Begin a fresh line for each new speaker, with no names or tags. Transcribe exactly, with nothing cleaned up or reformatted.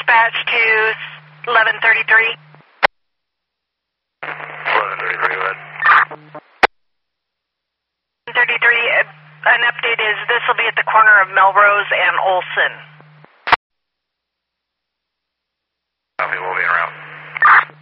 dispatch to eleven thirty-three.
eleven thirty-three, go ahead.
thirty-three, an update is this will be at the corner of Melrose and Olson.
Copy, we'll be around.